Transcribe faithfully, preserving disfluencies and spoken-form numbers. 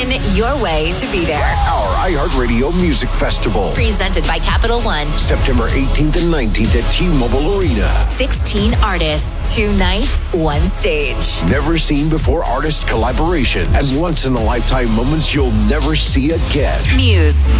in your way to be there. Our iHeartRadio Music Festival. Presented by Capital One. September eighteenth and nineteenth at T-Mobile Arena. sixteen artists, two nights, one stage. Never seen before artist collaborations and once-in-a-lifetime moments you'll never see again. Muse.